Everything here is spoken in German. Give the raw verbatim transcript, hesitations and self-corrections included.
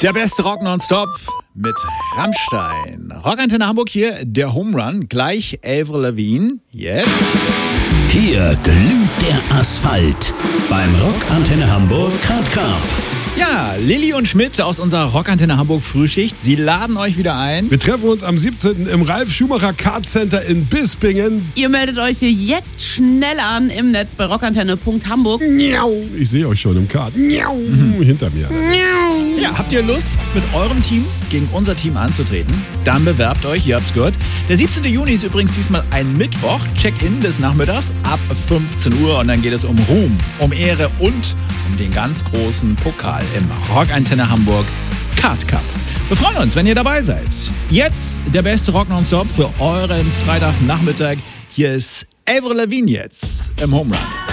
Der beste Rock nonstop mit Rammstein. Rockantenne Hamburg hier, der Home Run. Gleich Avril Lavigne. Jetzt. Hier glüht der Asphalt beim Rockantenne Hamburg Card Cup. Ja, Lilly und Schmidt aus unserer Rockantenne Hamburg Frühschicht. Sie laden euch wieder ein. Wir treffen uns am siebzehnten im Ralf Schumacher Kart Center in Bispingen. Ihr meldet euch hier jetzt schnell an im Netz bei rockantenne punkt hamburg. Ich sehe euch schon im Kart. Mhm. Hinter mir. Ja, habt ihr Lust, mit eurem Team gegen unser Team anzutreten? Dann bewerbt euch, ihr habt's gehört. Der siebzehnte Juni ist übrigens diesmal ein Mittwoch. Check-in des Nachmittags ab fünfzehn Uhr und dann geht es um Ruhm, um Ehre und um den ganz großen Pokal im Rockantenne Hamburg Card Cup. Wir freuen uns, wenn ihr dabei seid. Jetzt der beste Rock nonstop für euren Freitagnachmittag. Hier ist Avril Lavigne jetzt im Home Run.